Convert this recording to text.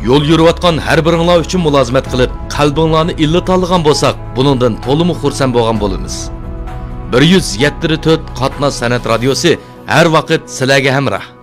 yo'l yurayotgan har biringlar uchun mulozimat qilib, qalbinglarni illit olgan bo'lsak, buningdan to'liq xursand bo'lgan bo'lamiz. 107.4 Qatnaz san'at radiosi har vaqt sizlarga hamroh.